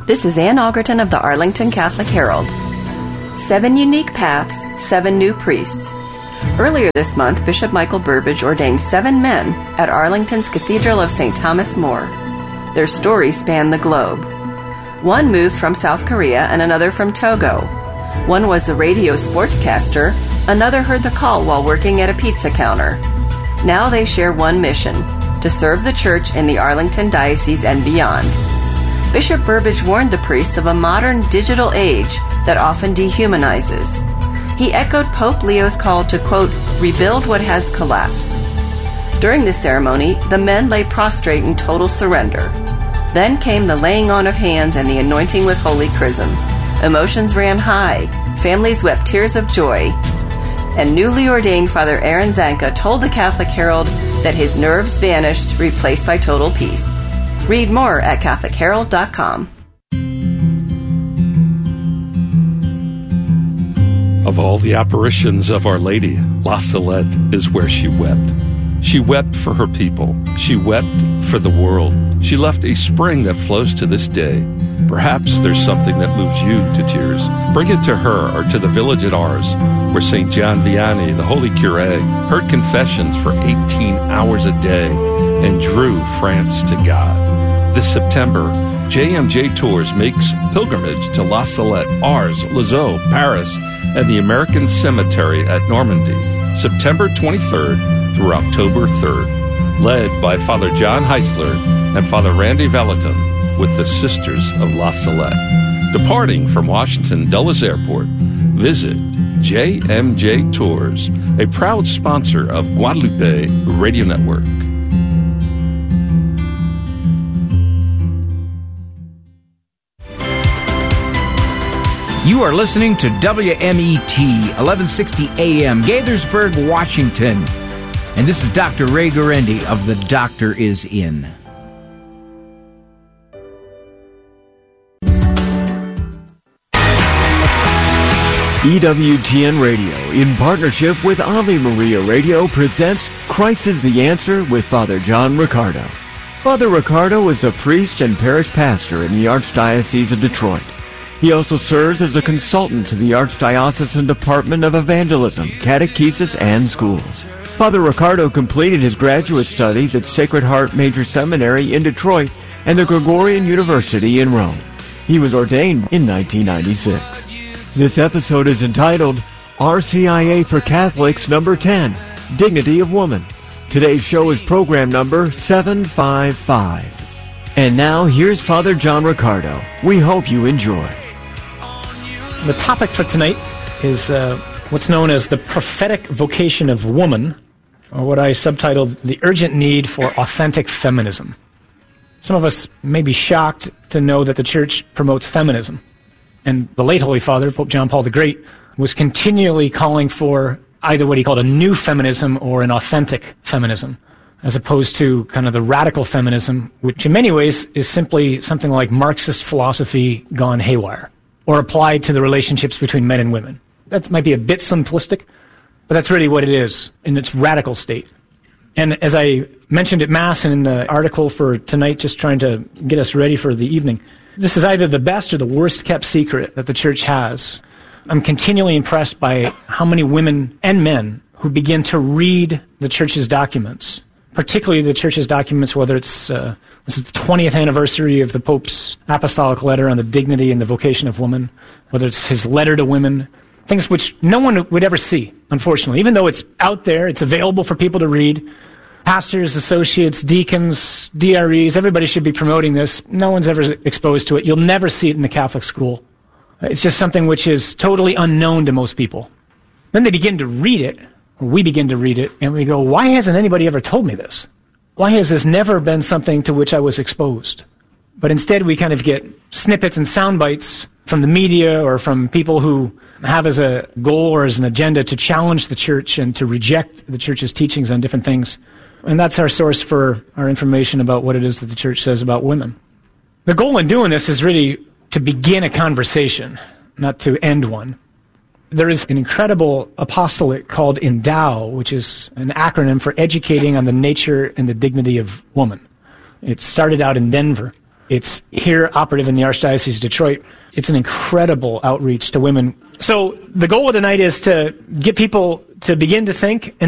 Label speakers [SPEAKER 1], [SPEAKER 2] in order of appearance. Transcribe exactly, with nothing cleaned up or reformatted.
[SPEAKER 1] This is Ann Algerton of the Arlington Catholic Herald. Seven unique paths, seven new priests. Earlier this month, Bishop Michael Burbidge ordained seven men at Arlington's Cathedral of Saint Thomas More. Their stories span the globe. One moved from South Korea and another from Togo. One was the radio sportscaster, another heard the call while working at a pizza counter. Now they share one mission, to serve the Church in the Arlington Diocese and beyond. Bishop Burbidge warned the priests of a modern digital age that often dehumanizes. He echoed Pope Leo's call to, quote, rebuild what has collapsed. During the ceremony, the men lay prostrate in total surrender. Then came the laying on of hands and the anointing with holy chrism. Emotions ran high. Families wept tears of joy. And newly ordained Father Aaron Zanka told the Catholic Herald that his nerves vanished, replaced by total peace. Read more at catholic herald dot com.
[SPEAKER 2] Of all the apparitions of Our Lady, La Salette is where she wept. She wept for her people. She wept for the world. She left a spring that flows to this day. Perhaps there's something that moves you to tears. Bring it to her or to the village at Ars, where Saint John Vianney, the Holy Curé, heard confessions for eighteen hours a day and drew France to God. This September, J M J Tours makes pilgrimage to La Salette, Ars, Lisieux, Paris, and the American Cemetery at Normandy, September twenty-third through October third, led by Father John Heisler and Father Randy Vallotton with the Sisters of La Salette. Departing from Washington Dulles Airport, visit J M J Tours, a proud sponsor of Guadalupe Radio Network.
[SPEAKER 3] You are listening to W M E T, eleven sixty A M, Gaithersburg, Washington. And this is Doctor Ray Guarendi of The Doctor Is In.
[SPEAKER 4] E W T N Radio, in partnership with Ave Maria Radio, presents Christ is the Answer with Father John Riccardo. Father Riccardo is a priest and parish pastor in the Archdiocese of Detroit. He also serves as a consultant to the Archdiocesan Department of Evangelism, Catechesis, and Schools. Father Riccardo completed his graduate studies at Sacred Heart Major Seminary in Detroit and the Gregorian University in Rome. He was ordained in nineteen ninety-six. This episode is entitled R C I A for Catholics Number ten, Dignity of Woman. Today's show is program number seven five five. And now, here's Father John Riccardo. We hope you enjoy.
[SPEAKER 5] The topic for tonight is uh, what's known as the prophetic vocation of woman, or what I subtitled the urgent need for authentic feminism. Some of us may be shocked to know that the Church promotes feminism. And the late Holy Father, Pope John Paul the Great, was continually calling for either what he called a new feminism or an authentic feminism, as opposed to kind of the radical feminism, which in many ways is simply something like Marxist philosophy gone haywire, or applied to the relationships between men and women. That might be a bit simplistic, but that's really what it is in its radical state. And as I mentioned at Mass and in the article for tonight, just trying to get us ready for the evening, this is either the best or the worst kept secret that the Church has. I'm continually impressed by how many women and men who begin to read the Church's documents, particularly the Church's documents, whether it's uh, this is the twentieth anniversary of the Pope's apostolic letter on the dignity and the vocation of woman, whether it's his letter to women, things which no one would ever see, unfortunately. Even though it's out there, it's available for people to read. Pastors, associates, deacons, D R Es, everybody should be promoting this. No one's ever exposed to it. You'll never see it in the Catholic school. It's just something which is totally unknown to most people. Then they begin to read it, or we begin to read it, and we go, why hasn't anybody ever told me this? Why has this never been something to which I was exposed? But instead we kind of get snippets and sound bites from the media or from people who have as a goal or as an agenda to challenge the Church and to reject the Church's teachings on different things. And that's our source for our information about what it is that the Church says about women. The goal in doing this is really to begin a conversation, not to end one. There is an incredible apostolate called ENDOW, which is an acronym for Educating on the Nature and the Dignity of Woman. It started out in Denver. It's here operative in the Archdiocese of Detroit. It's an incredible outreach to women. So the goal of tonight is to get people to begin to think and